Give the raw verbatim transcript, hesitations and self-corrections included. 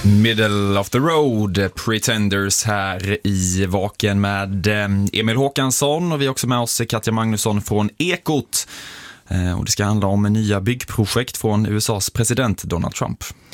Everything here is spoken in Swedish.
Middle of the road, Pretenders här i Vaken med Emil Håkansson, och vi har också med oss Katja Magnusson från Ekot. Och det ska handla om nya byggprojekt från U S A:s president Donald Trump.